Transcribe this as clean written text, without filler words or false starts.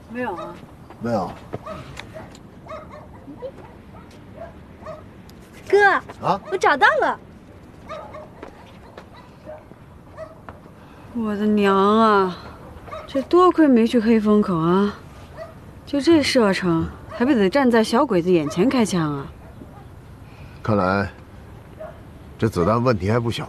没有啊。 没有。 哥啊， 我找到了。 我的娘啊，这多亏没去黑风口啊！就这射程，还不得站在小鬼子眼前开枪啊？ 看来这子弹问题还不小